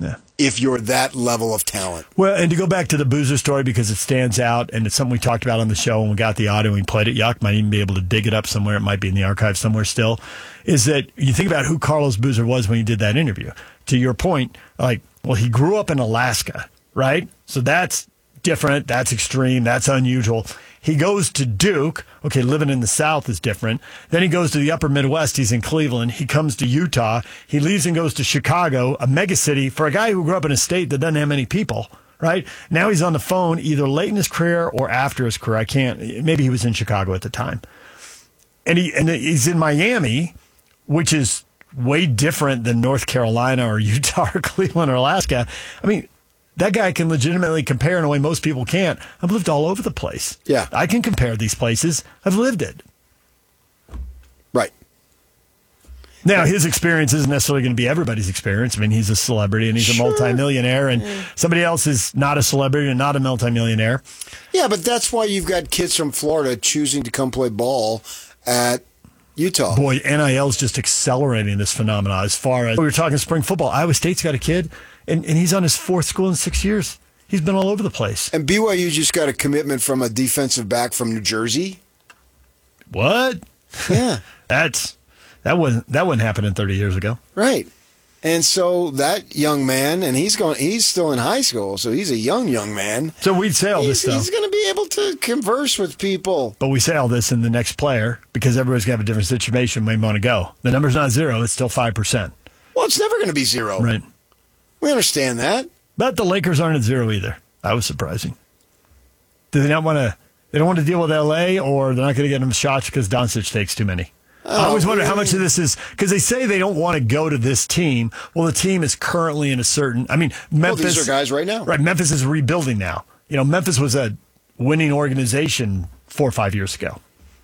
if you're that level of talent. Well, and to go back to the Boozer story, because it stands out, and it's something we talked about on the show when we got the audio and we played it. Yuck, might even be able to dig it up somewhere. It might be in the archive somewhere still. Is that you think about who Carlos Boozer was when he did that interview. To your point, he grew up in Alaska, right? So that's different. That's extreme. That's unusual. He goes to Duke. Okay, living in the South is different. Then he goes to the upper Midwest. He's in Cleveland. He comes to Utah. He leaves and goes to Chicago, a megacity, for a guy who grew up in a state that doesn't have many people, right? Now he's on the phone either late in his career or after his career. Maybe he was in Chicago at the time. And he's in Miami, which is way different than North Carolina or Utah or Cleveland or Alaska. I mean, that guy can legitimately compare in a way most people can't. I've lived all over the place. Yeah. I can compare these places. I've lived it. Right. Now, his experience isn't necessarily going to be everybody's experience. I mean, he's a celebrity and he's a multimillionaire, and somebody else is not a celebrity and not a multimillionaire. Yeah, but that's why you've got kids from Florida choosing to come play ball at Utah. Boy, NIL is just accelerating this phenomenon as far as we were talking spring football. Iowa State's got a kid, and he's on his fourth school in 6 years. He's been all over the place. And BYU just got a commitment from a defensive back from New Jersey. What? Yeah. that wouldn't happen 30 years ago. Right. And so that young man, and he's still in high school, so he's a young man. So we'd say all this stuff. He's going to be able to converse with people. But we say all this in the next player because everybody's going to have a different situation when they want to go. The number's not 0, it's still 5%. Well, it's never going to be 0. Right. We understand that. But the Lakers aren't at 0 either. That was surprising. Do they not want to? They don't want to deal with L.A., or they're not going to get them shots because Doncic takes too many? I always wonder how much of this is because they say they don't want to go to this team. Well, the team is currently in a certain. I mean, Memphis. Well, these are guys right now. Right. Memphis is rebuilding now. You know, Memphis was a winning organization 4 or 5 years ago.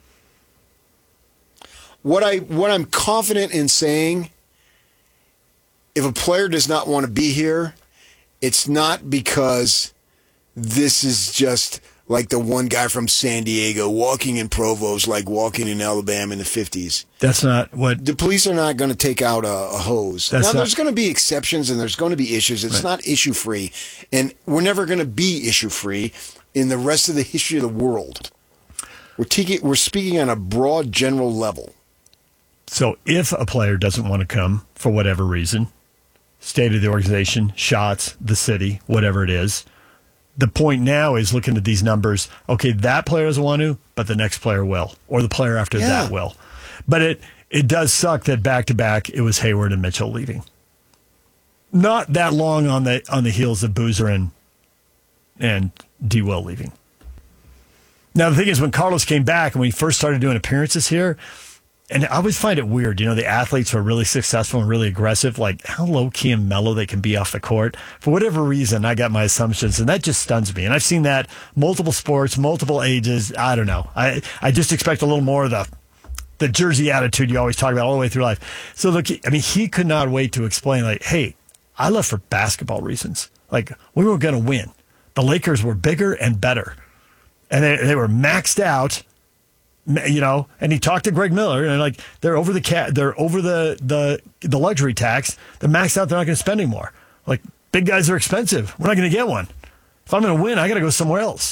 What I'm confident in saying, if a player does not want to be here, it's not because this is just like the one guy from San Diego walking in Provo is like walking in Alabama in the 50s. That's not what... The police are not going to take out a hose. Now, there's going to be exceptions and there's going to be issues. It's not issue-free. And we're never going to be issue-free in the rest of the history of the world. We're speaking on a broad, general level. So if a player doesn't want to come for whatever reason, state of the organization, shots, the city, whatever it is, the point now is looking at these numbers. Okay, that player doesn't want to, but the next player will, or the player after that will. But it does suck that back-to-back it was Hayward and Mitchell leaving. Not that long on the heels of Boozer and D. Will leaving. Now, the thing is, when Carlos came back and when he first started doing appearances here, and I always find it weird, you know, the athletes who are really successful and really aggressive, like how low-key and mellow they can be off the court. For whatever reason, I got my assumptions, and that just stuns me. And I've seen that multiple sports, multiple ages. I don't know. I just expect a little more of the Jersey attitude you always talk about all the way through life. So, look, I mean, he could not wait to explain, like, hey, I left for basketball reasons. Like, we were going to win. The Lakers were bigger and better. And they were maxed out. You know, and he talked to Greg Miller, and like they're over the luxury tax. They're maxed out. They're not going to spend anymore. Like big guys are expensive. We're not going to get one. If I'm going to win, I got to go somewhere else.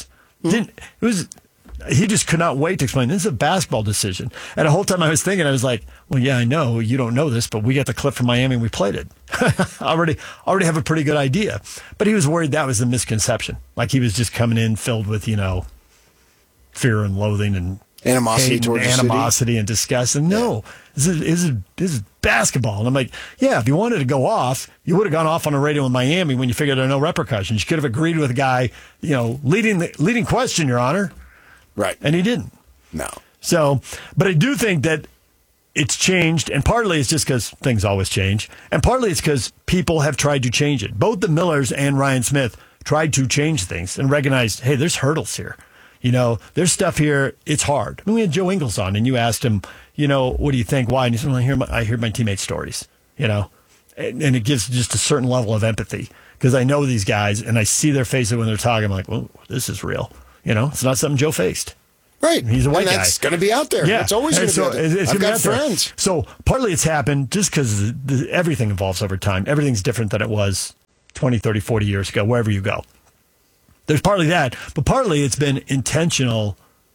He just could not wait to explain. This is a basketball decision. And the whole time I was thinking, I was like, well, yeah, I know you don't know this, but we got the clip from Miami and we played it. I already have a pretty good idea. But he was worried that was the misconception. Like he was just coming in filled with, you know, fear and loathing and animosity and disgust. And no, this is basketball. And I'm like, yeah, if you wanted to go off, you would have gone off on the radio in Miami when you figured there are no repercussions. You could have agreed with a guy, you know, leading question, Your Honor. Right. And he didn't. No. So, but I do think that it's changed, and partly it's just because things always change, and partly it's because people have tried to change it. Both the Millers and Ryan Smith tried to change things and recognized, hey, there's hurdles here. You know, there's stuff here, it's hard. I mean, we had Joe Ingles on, and you asked him, you know, what do you think? Why? And he said, well, I hear my teammates' stories, you know. And it gives just a certain level of empathy because I know these guys, and I see their faces when they're talking. I'm like, well, this is real. You know, it's not something Joe faced. Right. He's a white guy. And that's going to be out there. Yeah. It's always going to be out there. I've got friends. So partly it's happened just because everything evolves over time. Everything's different than it was 20, 30, 40 years ago, wherever you go. There's partly that, but partly it's been intentional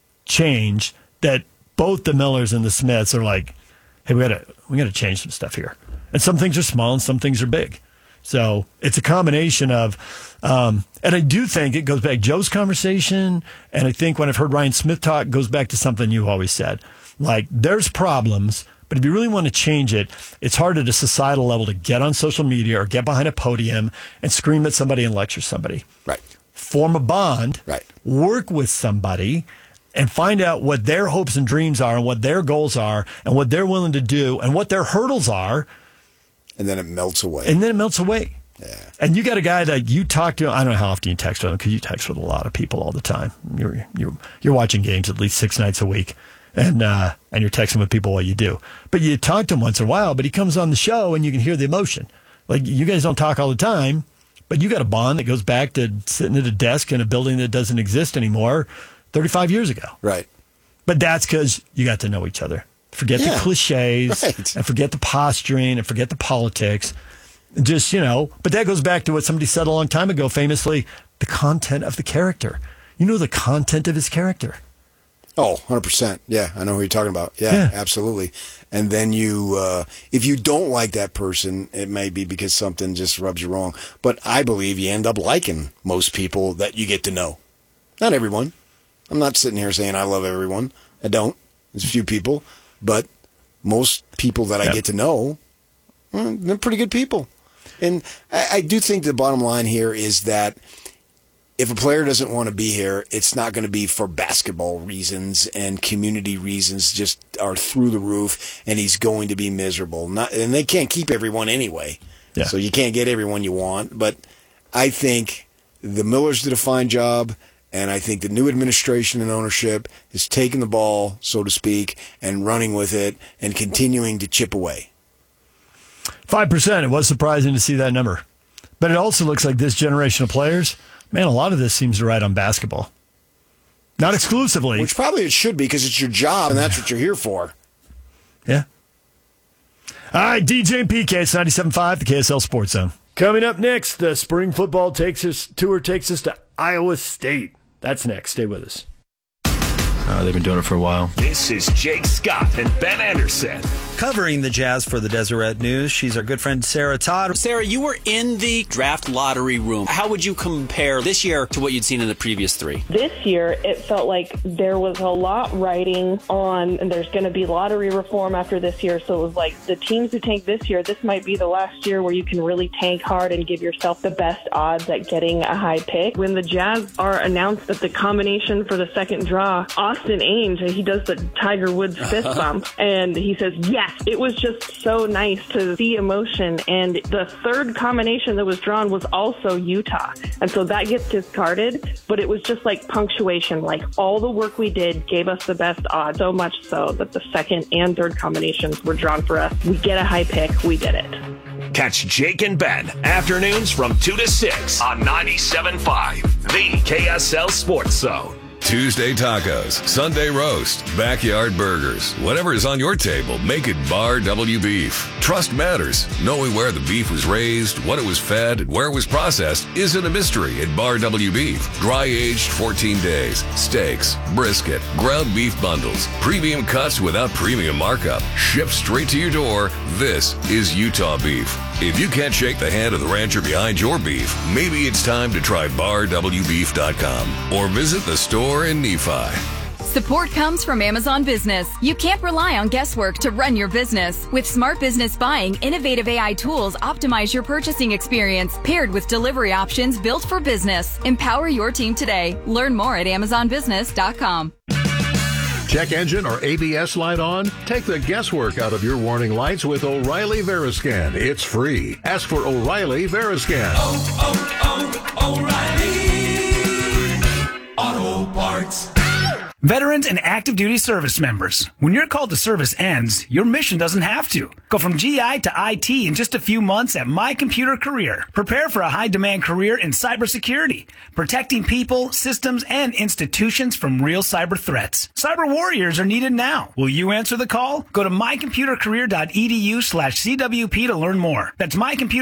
change that both the Millers and the Smiths are like, hey, we gotta change some stuff here. And some things are small and some things are big. So it's a combination of, and I do think it goes back Joe's conversation, and I think when I've heard Ryan Smith talk, it goes back to something you always said. Like, there's problems, but if you really want to change it, it's hard at a societal level to get on social media or get behind a podium and scream at somebody and lecture somebody. Right. Form a bond, right. Work with somebody, and find out what their hopes and dreams are and what their goals are and what they're willing to do and what their hurdles are. And then it melts away. Yeah. And you got a guy that you talk to. I don't know how often you text with him, because you text with a lot of people all the time. You're watching games at least 6 nights a week, and you're texting with people while you do. But you talk to him once in a while, but he comes on the show and you can hear the emotion. Like, you guys don't talk all the time, but you got a bond that goes back to sitting at a desk in a building that doesn't exist anymore 35 years ago. Right. But that's because you got to know each other. Forget the cliches, right. And forget the posturing, and forget the politics. Just, but that goes back to what somebody said a long time ago, famously, the content of the character. You know the content of his character. Oh, 100%. Yeah, I know who you're talking about. Yeah, absolutely. And then if you don't like that person, it may be because something just rubs you wrong. But I believe you end up liking most people that you get to know. Not everyone. I'm not sitting here saying I love everyone. I don't. There's a few people. But most people that I get to know, they're pretty good people. And I do think the bottom line here is that if a player doesn't want to be here, it's not going to be for basketball reasons, and community reasons just are through the roof, and he's going to be miserable. And they can't keep everyone anyway. Yeah. So you can't get everyone you want. But I think the Millers did a fine job. And I think the new administration and ownership is taking the ball, so to speak, and running with it and continuing to chip away. 5%. It was surprising to see that number. But it also looks like this generation of players, man, a lot of this seems to ride on basketball. Not exclusively. Which probably it should be, because it's your job and that's what you're here for. Yeah. All right, DJ and PK, it's 97.5, the KSL Sports Zone. Coming up next, the spring football tour takes us to Iowa State. That's next. Stay with us. They've been doing it for a while. This is Jake Scott and Ben Anderson. Covering the Jazz for the Deseret News, she's our good friend Sarah Todd. Sarah, you were in the draft lottery room. How would you compare this year to what you'd seen in the previous three? This year, it felt like there was a lot riding on, and there's going to be lottery reform after this year. So it was like the teams who tank this year, this might be the last year where you can really tank hard and give yourself the best odds at getting a high pick. When the Jazz are announced that the combination for the second draw, Austin Ainge, he does the Tiger Woods fist bump, and he says, yes. It was just so nice to see emotion. And the third combination that was drawn was also Utah. And so that gets discarded, but it was just like punctuation. Like, all the work we did gave us the best odds, so much so that the second and third combinations were drawn for us. We get a high pick. We did it. Catch Jake and Ben afternoons from 2 to 6 on 97.5, the KSL Sports Zone. Tuesday tacos, Sunday roast, backyard burgers. Whatever is on your table, make it Bar W Beef. Trust matters. Knowing where the beef was raised, what it was fed, and where it was processed isn't a mystery at Bar W Beef. Dry aged 14 days. Steaks, brisket, ground beef bundles, premium cuts without premium markup. Shipped straight to your door. This is Utah beef. If you can't shake the hand of the rancher behind your beef, maybe it's time to try BarWBeef.com or visit the store in Nephi. Support comes from Amazon Business. You can't rely on guesswork to run your business. With Smart Business Buying, innovative AI tools optimize your purchasing experience, paired with delivery options built for business. Empower your team today. Learn more at AmazonBusiness.com. Check engine or ABS light on? Take the guesswork out of your warning lights with O'Reilly Veriscan. It's free. Ask for O'Reilly Veriscan. O'Reilly Auto Parts. Veterans and active duty service members, when your call to service ends, your mission doesn't have to. Go from GI to IT in just a few months at My Computer Career. Prepare for a high-demand career in cybersecurity, protecting people, systems, and institutions from real cyber threats. Cyber warriors are needed now. Will you answer the call? Go to mycomputercareer.edu/CWP to learn more. That's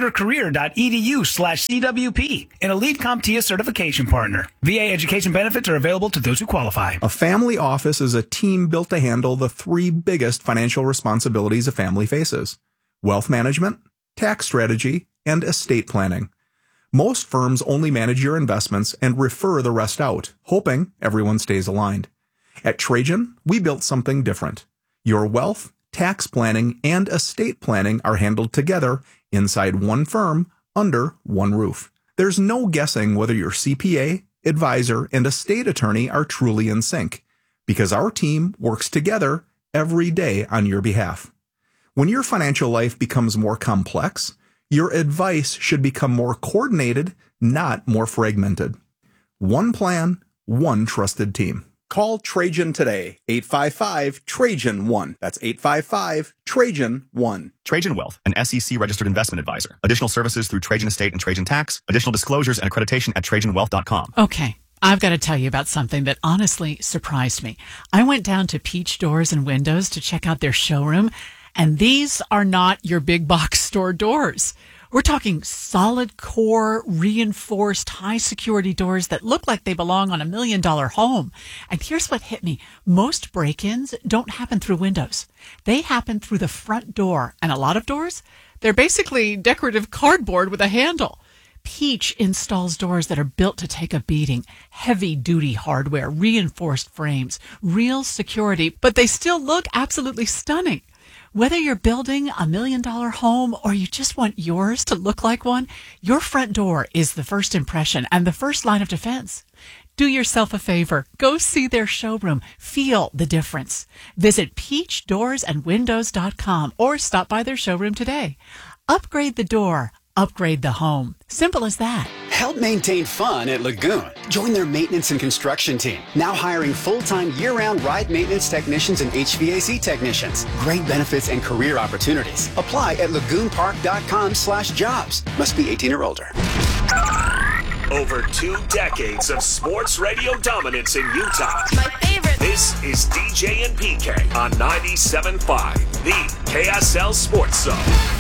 mycomputercareer.edu/CWP, an Elite CompTIA certification partner. VA education benefits are available to those who qualify. A family office is a team built to handle the three biggest financial responsibilities a family faces: wealth management, tax strategy, and estate planning. Most firms only manage your investments and refer the rest out, hoping everyone stays aligned. At Trajan, we built something different. Your wealth, tax planning, and estate planning are handled together inside one firm under one roof. There's no guessing whether your CPA, advisor, and estate attorney are truly in sync, because our team works together every day on your behalf. When your financial life becomes more complex, your advice should become more coordinated, not more fragmented. One plan, one trusted team. Call Trajan today, 855-TRAJAN-1. That's 855-TRAJAN-1. Trajan Wealth, an SEC-registered investment advisor. Additional services through Trajan Estate and Trajan Tax. Additional disclosures and accreditation at TrajanWealth.com. Okay, I've got to tell you about something that honestly surprised me. I went down to Peach Doors and Windows to check out their showroom, and these are not your big box store doors. We're talking solid core, reinforced, high security doors that look like they belong on $1 million home. And here's what hit me. Most break-ins don't happen through windows. They happen through the front door. And a lot of doors, they're basically decorative cardboard with a handle. Peach installs doors that are built to take a beating. Heavy-duty hardware, reinforced frames, real security, but they still look absolutely stunning. Whether you're building $1 million home or you just want yours to look like one, your front door is the first impression and the first line of defense. Do yourself a favor. Go see their showroom. Feel the difference. Visit peachdoorsandwindows.com or stop by their showroom today. Upgrade the door. Upgrade the home. Simple as that. Help maintain fun at Lagoon. Join their maintenance and construction team. Now hiring full-time year-round ride maintenance technicians and HVAC technicians. Great benefits and career opportunities. Apply at lagoonpark.com/jobs. Must be 18 or older. Over 2 decades of sports radio dominance in Utah. My favorite. This is DJ and PK on 97.5, the KSL Sports Zone.